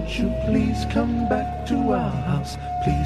Won't you please come back to our house? Please